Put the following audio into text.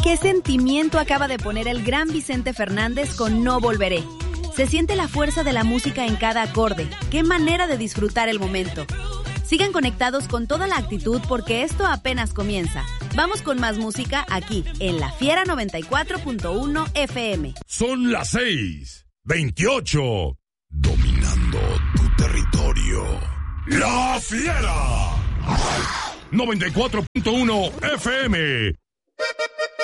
¿Qué sentimiento acaba de poner el gran Vicente Fernández con No Volveré? Se siente la fuerza de la música en cada acorde. ¡Qué manera de disfrutar el momento! Sigan conectados con toda la actitud porque esto apenas comienza. Vamos con más música aquí, en La Fiera 94.1 FM. Son las 6:28. Dominando tu territorio. La Fiera 94.1 FM.